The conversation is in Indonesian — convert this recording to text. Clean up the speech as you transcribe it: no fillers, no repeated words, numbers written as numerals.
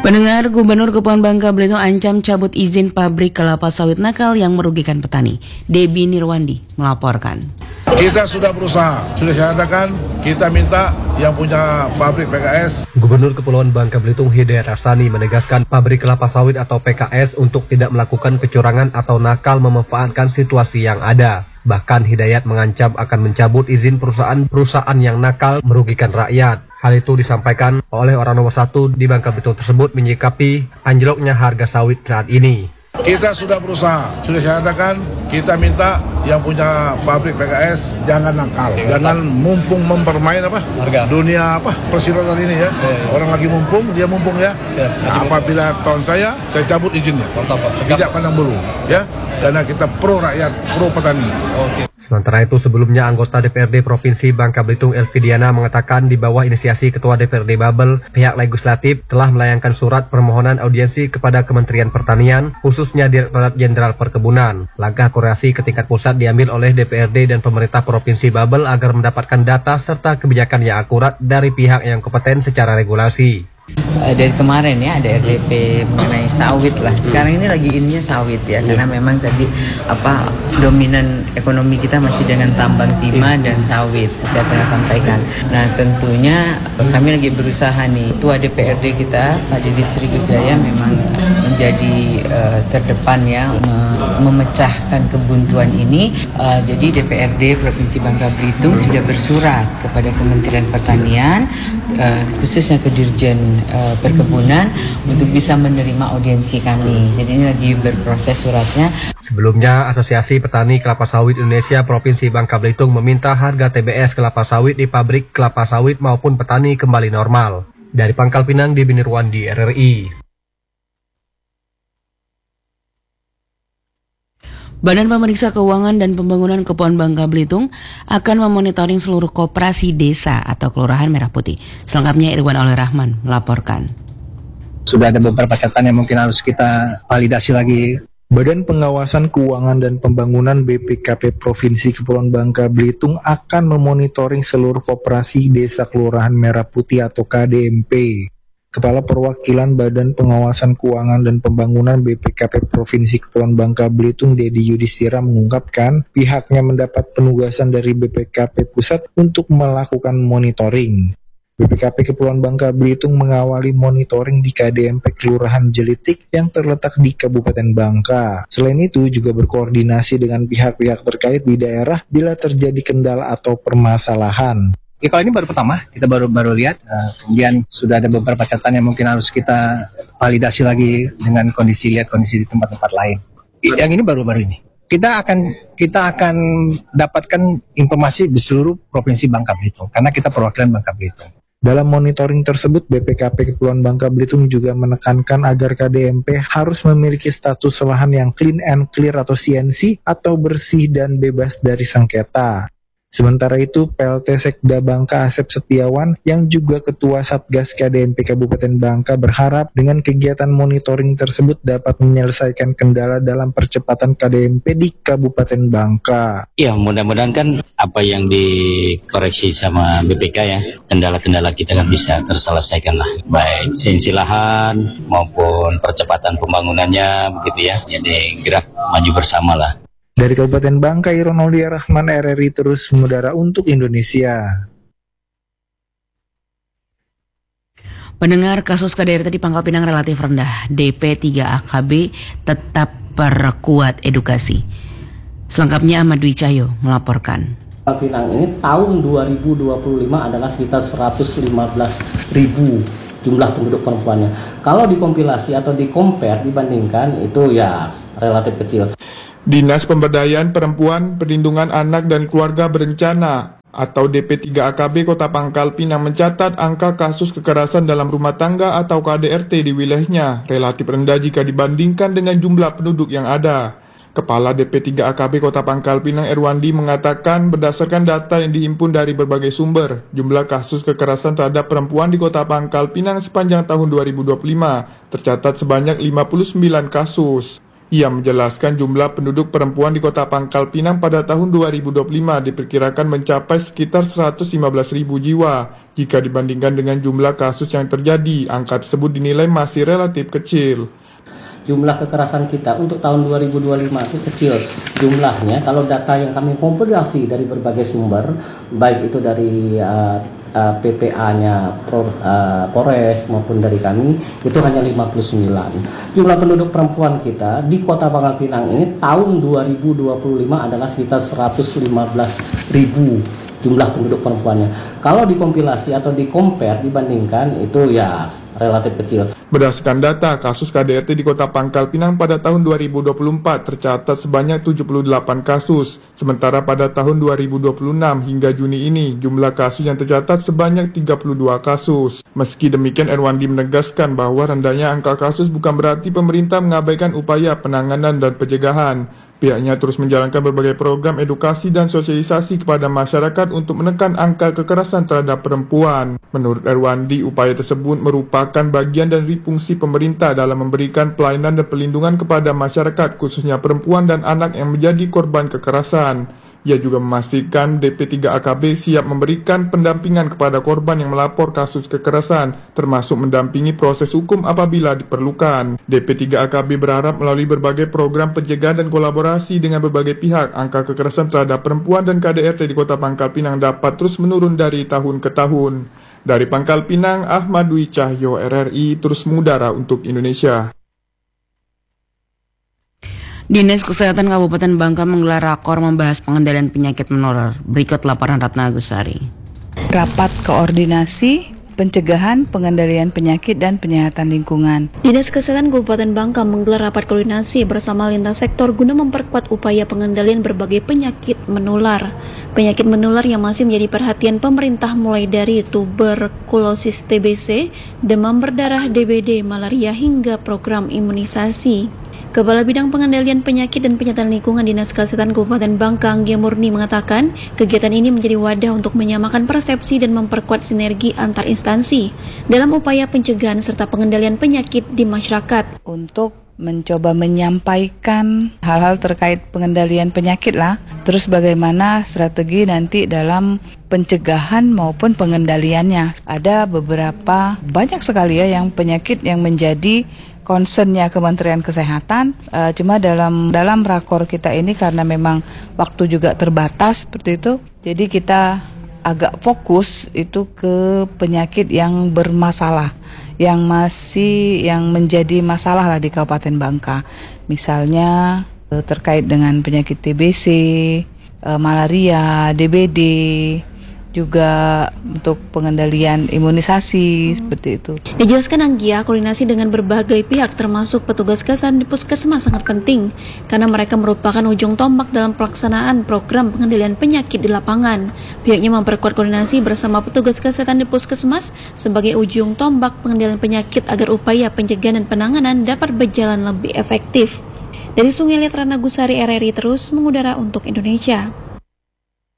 Pendengar, Gubernur Kepulauan Bangka Belitung ancam cabut izin pabrik kelapa sawit nakal yang merugikan petani. Debbie Nirwandi melaporkan. Kita sudah berusaha, sudah saya katakan, kita minta yang punya pabrik PKS. Gubernur Kepulauan Bangka Belitung Hidayat Arsani menegaskan pabrik kelapa sawit atau PKS untuk tidak melakukan kecurangan atau nakal memanfaatkan situasi yang ada. Bahkan Hidayat mengancam akan mencabut izin perusahaan yang nakal merugikan rakyat. Hal itu disampaikan oleh orang nomor 1 di Bangka Belitung tersebut menyikapi anjloknya harga sawit saat ini. Kita sudah berusaha, sudah saya katakan, kita minta yang punya pabrik PKS jangan nakal, jangan mumpung mempermain harga dunia persilatan ini ya. Orang lagi mumpung, dia mumpung ya. Nah, apabila tahun saya cabut izinnya, tidak pandang bulu ya, karena kita pro rakyat, pro petani. Sementara itu sebelumnya anggota DPRD Provinsi Bangka Belitung Elvidiana mengatakan di bawah inisiasi Ketua DPRD Babel, pihak legislatif telah melayangkan surat permohonan audiensi kepada Kementerian Pertanian, khususnya Direktorat Jenderal Perkebunan. Langkah koordinasi ke tingkat pusat diambil oleh DPRD dan pemerintah Provinsi Babel agar mendapatkan data serta kebijakan yang akurat dari pihak yang kompeten secara regulasi. Dari kemarin ya ada RDP mengenai sawit lah. Sekarang ini lagi ininya sawit ya, karena memang tadi dominan ekonomi kita masih dengan tambang timah dan sawit. Saya pernah sampaikan. Nah tentunya kami lagi berusaha nih. Ketua DPRD kita Pak Didit Srigusjaya memang menjadi terdepan ya memecahkan kebuntuan ini. Jadi DPRD Provinsi Bangka Belitung sudah bersurat kepada Kementerian Pertanian, khususnya ke Dirjen Perkebunan untuk bisa menerima audiensi kami. Jadi ini lagi berproses suratnya. Sebelumnya, Asosiasi Petani Kelapa Sawit Indonesia Provinsi Bangka Belitung meminta harga TBS kelapa sawit di pabrik kelapa sawit maupun petani kembali normal. Dari Pangkal Pinang, Debbie Nirwandi, RRI. Badan Pemeriksa Keuangan dan Pembangunan Kepulauan Bangka Belitung akan memonitoring seluruh koperasi desa atau Kelurahan Merah Putih. Selengkapnya Irwan Oleh Rahman melaporkan. Sudah ada beberapa catatan yang mungkin harus kita validasi lagi. Badan Pengawasan Keuangan dan Pembangunan BPKP Provinsi Kepulauan Bangka Belitung akan memonitoring seluruh koperasi desa Kelurahan Merah Putih atau KDMP. Kepala Perwakilan Badan Pengawasan Keuangan dan Pembangunan BPKP Provinsi Kepulauan Bangka Belitung Dedi Yudhistira mengungkapkan pihaknya mendapat penugasan dari BPKP Pusat untuk melakukan monitoring. BPKP Kepulauan Bangka Belitung mengawali monitoring di KDMP Kelurahan Jelitik yang terletak di Kabupaten Bangka. Selain itu juga berkoordinasi dengan pihak-pihak terkait di daerah bila terjadi kendala atau permasalahan. Ya, kalau ini baru pertama, kita baru lihat. Kemudian sudah ada beberapa catatan yang mungkin harus kita validasi lagi dengan kondisi di tempat-tempat lain. Yang ini baru-baru ini. Kita akan dapatkan informasi di seluruh provinsi Bangka Belitung karena kita perwakilan Bangka Belitung. Dalam monitoring tersebut, BPKP Kepulauan Bangka Belitung juga menekankan agar KDMP harus memiliki status lahan yang clean and clear atau CNC atau bersih dan bebas dari sengketa. Sementara itu, PLT Sekda Bangka Asep Setiawan yang juga Ketua Satgas KDMP Kabupaten Bangka berharap dengan kegiatan monitoring tersebut dapat menyelesaikan kendala dalam percepatan KDMP di Kabupaten Bangka. Ya, mudah-mudahan kan apa yang dikoreksi sama BPK ya, kendala-kendala kita kan bisa terselesaikan lah. Baik sensi lahan maupun percepatan pembangunannya begitu ya. Jadi gerak maju bersama lah. Dari Kabupaten Bangka, Irwan Oleh Rahman, RRI terus mengudara untuk Indonesia. Pendengar, kasus KDRT di Pangkal Pinang relatif rendah. DP 3 AKB tetap perkuat edukasi. Selengkapnya Ahmad Dwi Cahyo melaporkan. Pangkal Pinang ini tahun 2025 adalah sekitar 115.000 jumlah penduduk perempuannya. Kalau dikompilasi atau dibandingkan itu ya relatif kecil. Dinas Pemberdayaan Perempuan, Perlindungan Anak dan Keluarga Berencana atau DP3 AKB Kota Pangkal Pinang mencatat angka kasus kekerasan dalam rumah tangga atau KDRT di wilayahnya relatif rendah jika dibandingkan dengan jumlah penduduk yang ada. Kepala DP3 AKB Kota Pangkal Pinang Erwandi mengatakan berdasarkan data yang dihimpun dari berbagai sumber, jumlah kasus kekerasan terhadap perempuan di Kota Pangkal Pinang sepanjang tahun 2025 tercatat sebanyak 59 kasus. Ia menjelaskan jumlah penduduk perempuan di Kota Pangkal Pinang pada tahun 2025 diperkirakan mencapai sekitar 115.000 jiwa. Jika dibandingkan dengan jumlah kasus yang terjadi, angka tersebut dinilai masih relatif kecil. Jumlah kekerasan kita untuk tahun 2025 itu kecil jumlahnya. Kalau data yang kami kompilasi dari berbagai sumber, baik itu dari PPA-nya Polres maupun dari kami, itu hanya 59. Jumlah penduduk perempuan kita di Kota Pangkal Pinang ini tahun 2025 adalah sekitar 115.000 jumlah penduduk perempuannya. Kalau dikompilasi atau di-compare, dibandingkan, itu ya relatif kecil. Berdasarkan data, kasus KDRT di Kota Pangkal Pinang pada tahun 2024 tercatat sebanyak 78 kasus. Sementara pada tahun 2026 hingga Juni ini, jumlah kasus yang tercatat sebanyak 32 kasus. Meski demikian, Erwandi menegaskan bahwa rendahnya angka kasus bukan berarti pemerintah mengabaikan upaya penanganan dan pencegahan. Pihaknya terus menjalankan berbagai program edukasi dan sosialisasi kepada masyarakat untuk menekan angka kekerasan terhadap perempuan. Menurut Erwandi, upaya tersebut merupakan bagian dari fungsi pemerintah dalam memberikan pelayanan dan perlindungan kepada masyarakat, khususnya perempuan dan anak yang menjadi korban kekerasan. Ia juga memastikan DP3AKB siap memberikan pendampingan kepada korban yang melapor kasus kekerasan, termasuk mendampingi proses hukum apabila diperlukan. DP3AKB berharap melalui berbagai program pencegahan dan kolaborasi dengan berbagai pihak, angka kekerasan terhadap perempuan dan KDRT di Kota Pangkal Pinang dapat terus menurun dari tahun ke tahun. Dari Pangkal Pinang, Ahmad Dwi Cahyo, RRI, terus mengudara untuk Indonesia. Dinas Kesehatan Kabupaten Bangka menggelar rakor membahas pengendalian penyakit menular. Berikut laporan Ratna Agusari. Rapat koordinasi pencegahan, pengendalian penyakit, dan penyehatan lingkungan. Dinas Kesehatan Kabupaten Bangka menggelar rapat koordinasi bersama lintas sektor guna memperkuat upaya pengendalian berbagai penyakit menular. Penyakit menular yang masih menjadi perhatian pemerintah mulai dari tuberkulosis TBC, demam berdarah DBD, malaria, hingga program imunisasi. Kepala Bidang Pengendalian Penyakit dan Penyehatan Lingkungan Dinas Kesehatan Kabupaten Bangka, Anggia Murni, mengatakan kegiatan ini menjadi wadah untuk menyamakan persepsi dan memperkuat sinergi antar instansi dalam upaya pencegahan serta pengendalian penyakit di masyarakat. Untuk mencoba menyampaikan hal-hal terkait pengendalian penyakit lah, terus bagaimana strategi nanti dalam pencegahan maupun pengendaliannya. Ada banyak sekali ya yang penyakit yang menjadi concernnya Kementerian Kesehatan, cuma dalam rakor kita ini karena memang waktu juga terbatas seperti itu, jadi kita agak fokus itu ke penyakit yang bermasalah, yang menjadi masalah lah di Kabupaten Bangka. Misalnya terkait dengan penyakit TBC, malaria, DBD, juga untuk pengendalian imunisasi seperti itu. Dijelaskan Anggia, koordinasi dengan berbagai pihak termasuk petugas kesehatan di puskesmas sangat penting karena mereka merupakan ujung tombak dalam pelaksanaan program pengendalian penyakit di lapangan. Pihaknya memperkuat koordinasi bersama petugas kesehatan di puskesmas sebagai ujung tombak pengendalian penyakit agar upaya pencegahan dan penanganan dapat berjalan lebih efektif. Dari Sungai Liat, Ratna Agusari, RRI terus mengudara untuk Indonesia.